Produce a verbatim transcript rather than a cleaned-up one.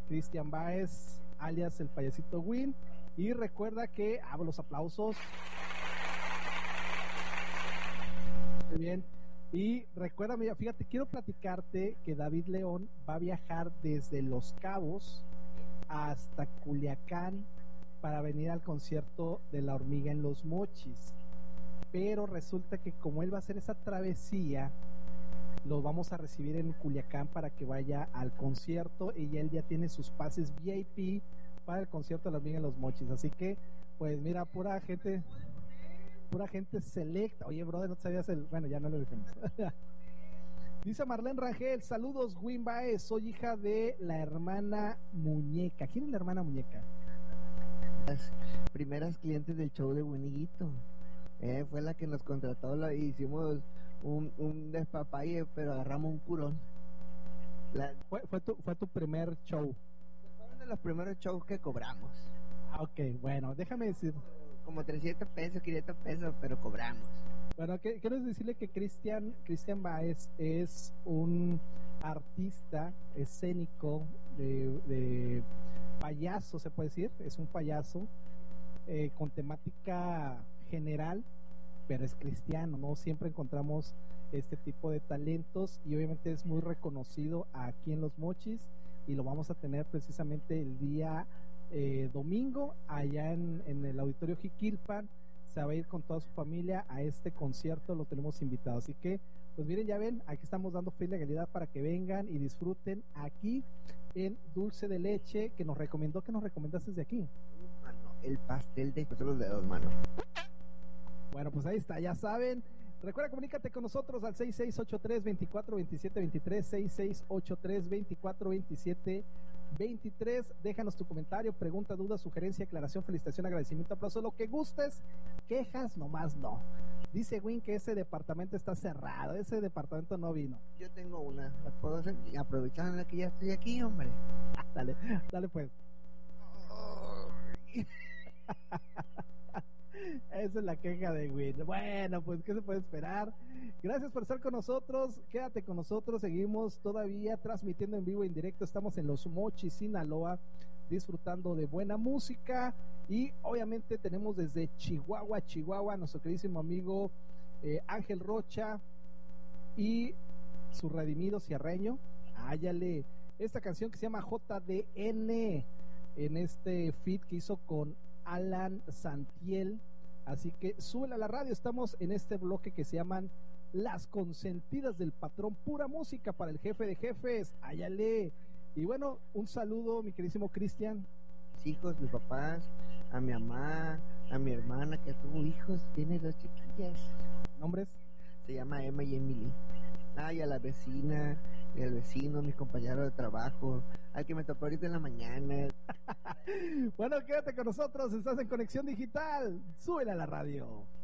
Cristian Báez, alias el payasito Win. Y recuerda que hago los aplausos. Muy bien. Y recuerda, mira, fíjate, quiero platicarte que David León va a viajar desde Los Cabos hasta Culiacán para venir al concierto de La Hormiga en Los Mochis. Pero resulta que como él va a hacer esa travesía, lo vamos a recibir en Culiacán para que vaya al concierto, y ya él ya tiene sus pases V I P para el concierto de La Hormiga en Los Mochis. Así que, pues mira, pura gente, pura gente selecta. Oye, brother, no sabías el... Bueno, ya no lo dijimos. Dice Marlene Rangel, saludos, Win Baez, soy hija de la hermana Muñeca. ¿Quién es la hermana Muñeca? Las primeras clientes del show de Winiguito. Eh, fue la que nos contrató, la, hicimos un, un despapalle, pero agarramos un curón. La, fue, fue, tu, fue tu primer show. Fue uno de los primeros shows que cobramos. Ah, ok, bueno, déjame decir. Como trescientos pesos, quinientos pesos, pero cobramos. Bueno, que, quiero decirle que Cristian Cristian Báez es un artista escénico de, de payaso, se puede decir, es un payaso eh, con temática general, pero es cristiano, ¿no? Siempre encontramos este tipo de talentos y obviamente es muy reconocido aquí en Los Mochis, y lo vamos a tener precisamente el día eh, domingo allá en, en el Auditorio Jiquilpan. Se va a ir con toda su familia a este concierto, lo tenemos invitado, así que pues miren, ya ven, aquí estamos dando fe y legalidad para que vengan y disfruten aquí en Dulce de Leche, que nos recomendó, que nos recomendaste desde aquí. Mano, el pastel de los dedos, mano. Bueno, pues ahí está, ya saben. Recuerda, comunícate con nosotros al seis seis ocho tres, veinticuatro veintisiete veintitrés, seis seis ocho tres, veinticuatro veintisiete veintitrés. Déjanos tu comentario, pregunta, duda, sugerencia, aclaración, felicitación, agradecimiento, aplauso, lo que gustes. Quejas nomás no. Dice Win que ese departamento está cerrado, ese departamento no vino. Yo tengo una, ¿la puedo hacer? Aprovechando que ya estoy aquí, hombre. Dale, dale pues. Oh. Esa es la queja de Win. Bueno, pues ¿qué se puede esperar? Gracias por estar con nosotros, quédate con nosotros, seguimos todavía transmitiendo en vivo, en directo, estamos en Los Mochis, Sinaloa, disfrutando de buena música, y obviamente tenemos desde Chihuahua, Chihuahua, nuestro queridísimo amigo eh, Ángel Rocha y su redimido cierreño. Áyale, esta canción que se llama J D N, en este feat que hizo con Alan Santiel. Así que súbela a la radio, estamos en este bloque que se llaman Las Consentidas del Patrón, pura música para el jefe de jefes. Áyale. Y bueno, un saludo, mi queridísimo Cristian. Mis hijos, mis papás, a mi mamá, a mi hermana que tuvo hijos, tiene dos chiquillas. ¿Nombres? Se llama Emma y Emily. Ah, y a la vecina, y al vecino, mis compañeros de trabajo, al que me tocó ahorita en la mañana. Bueno, quédate con nosotros, estás en Conexión Digital, súbela a la radio.